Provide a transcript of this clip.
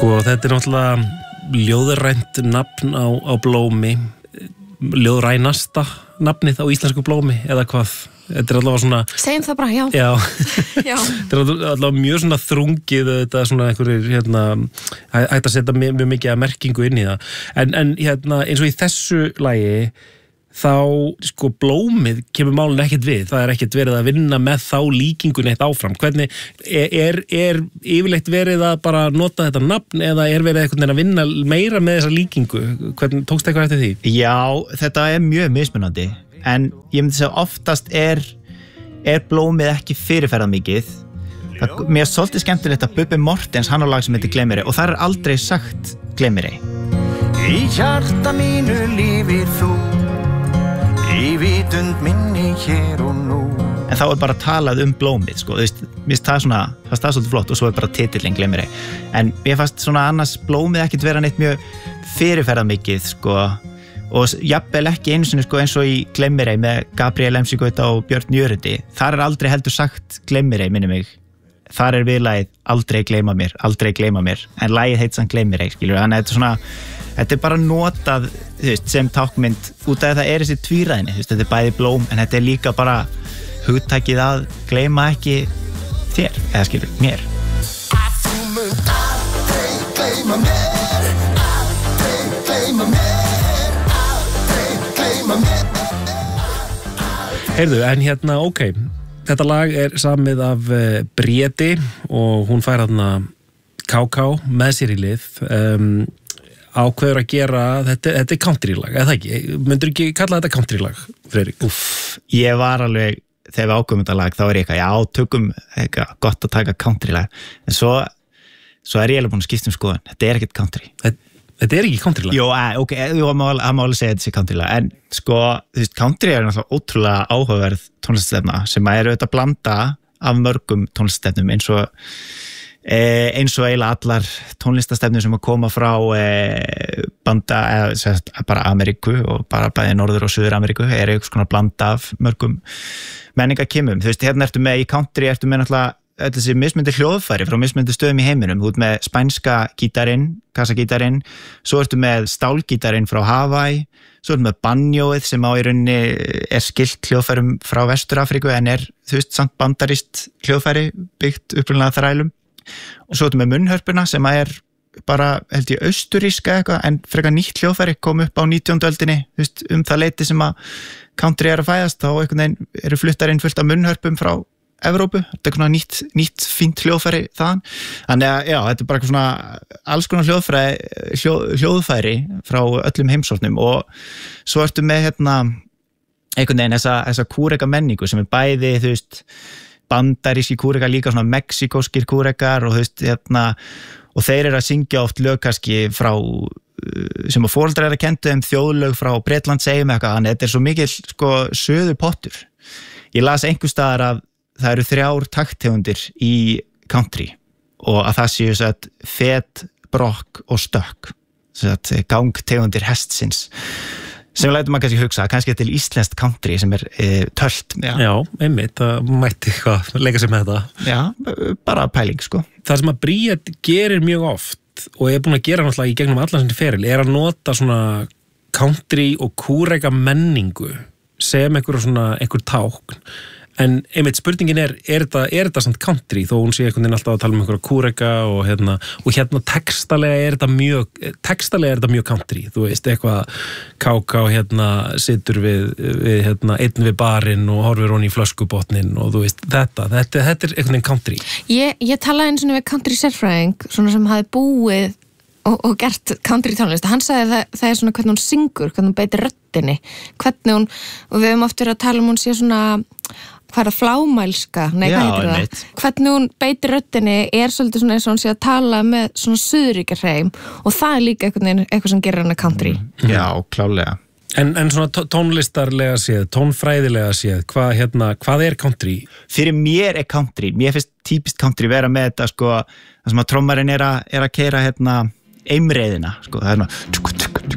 Sko, þetta náttúrulega ljóðrænt nafn á blómi, ljóðrænasta nafnið á íslensku blómi, eða hvað? Þetta allavega svona... Segjum það bara, já. Já. Þetta allavega mjög svona þrungið, þetta svona einhverjir, hægt að setja mjög mikið að merkingu inn í það. En eins og í þessu lagi, þá, sko, blómið kemur málun ekkert við. Það ekkert verið að vinna með þá líkingun eitt áfram. Hvernig, er yfirleitt verið að bara nota þetta nafn eða verið einhvern veginn að vinna meira með þessa líkingu? Hvernig tókst eitthvað eftir því? Já, þetta mjög mismunandi. En ég myndi segja oftast er blómið ekki fyrirferðað mikið. Mér svolítið skemmtilegt að Bubbi Mortens, hann á lag sem heitir Gleymeri, og það aldrei sagt Gleymeri. Í hjarta mínu lifir þú, í vitund minni hér og nú. En þá bara talað blómið, sko. Þú veist, mér finnst það svolítið flott og svo bara titillinn Gleymeri. En mér fannst svona annars blómið ekkert vera neitt mjög fyrirferðað mikið, sko. Og jafnvel ekki einu sinni, sko, eins og í Gleymeri með Gabriel MC Gauta og Björn Jörundi. Þar aldrei heldur sagt Gleymeri, minni mig. Þar viðlagið aldrei gleyma mér. En lagið heit samt Gleymeri, skilur. Þannig að þetta bara notað, þú veist, sem tákmynd út af það þessi tvíræðni, þú veist, þetta bæði blóm, en þetta líka bara hugtakið að gleyma ekki þér, eða skilur, mér. Þú munt aldrei gleyma mér, aldrei gleyma mér. Heyrðu, en ókei, þetta lag samið af Bréti og hún fær KK með sér í lið, ákveður að gera, þetta countrylag, eða ekki? Myndur ekki kalla þetta countrylag, Friðrik? Ég var alveg, þegar við ákveðum þetta lag, þá ég eitthvað, já, tökum eitthvað gott að taka countrylag, en svo ég alveg búin að skipta skoðun, þetta ekkert country. Þetta ekki countrylag? Jó, ok, það má alveg segja þetta sé countrylag, en sko, þú veist, country náttúrulega ótrúlega áhugaverð tónlistastefna sem auðvitað blanda af mörgum tónlistastefnum eins og eiginlega allar tónlistastefnum sem að koma frá banda, eða bara Ameríku og bara bæði Norður- og Suður-Ameríku einhvers konar blanda af mörgum menningakimum. Þú veist, hérna ertu með í country, ertu með náttúrulega þessi mismyndi hljóðfæri frá mismyndi stöðum í heiminum. Þú ert með spænska gítarinn, kassagítarinn, svo ertu með stálgítarinn frá Hawaii, svo ertu með banjóið sem á í rauninni skylt hljóðfærum frá Vestur-Afríku en þú veist, samt bandarískt hljóðfæri byggt upprunalega þrælum. Og svo ertu með munnhörpuna sem bara, held ég, austuríska eitthvað, en frekar nýtt hljóðfæri kom upp á 19. öldinni, þú veist, það leyti sem að country að fæðast, þá einhvern veginn fluttar inn fullt af munnhörpum frá Evrópu, þetta svona nýtt fínt hljóðfæri þaðan. Þannig að, já, þetta bara svona alls konar hljóðfæri frá öllum heimshornum og svo ertu með einhvern veginn þessa kúreka menningu sem bæði, þú veist, bandaríski kúrekar, líka svona mexikóskir kúrekar og þú veist, og þeir að syngja oft lög kannski frá sem að foreldrar að kenna þjóðlög frá Bretlandseyjum eitthvað, þannig þetta svo mikil, sko, söður pottur. Ég las einhvers staðar að það eru 3 takttegundir í country og að það séu að fet, brokk og stökk, gangtegundir hestsins sem lætur maður kannski hugsa, kannski til íslenskt country sem tölt. Já, einmitt, það mætti eitthvað leika sér með þetta. Já, bara pæling, sko. Það sem að Bríet gerir mjög oft og búin að gera náttúrulega í gegnum allan sinni feril að nota svona country og kúreka menningu sem einhver tákn. En einmitt spurningin þetta samt country þó hún sé einhvern veginn alltaf að tala einhverja kúreka og textalega þetta mjög country, þú veist, eitthvað KK situr við einn við barinn og horfir hon í flöskubotnin og þú veist, þetta einhvern veginn country. Ég talaði einu við country sérfræðing, svona sem hafi búið og gert country tónlist. Hann sagði það svona hvernig hún syngur, hvernig hún beitir röddinni, hvernig hún, og við höfum oft verið að tala hún sé svona hvað flámælska, hvað heitir það? Hvernig hún beitir röddinni svolítið svona eins og hún sé að tala með svona suðuríkjarhreim og það líka eitthvað sem gerir hana country. Já, klálega. En svona tónlistarlega séð, tónfræðilega séð, hvað country? Fyrir mér country, mér finnst típist country vera með þetta, sko, það sem að trommarinn að keyra einreiðina, sko, það svona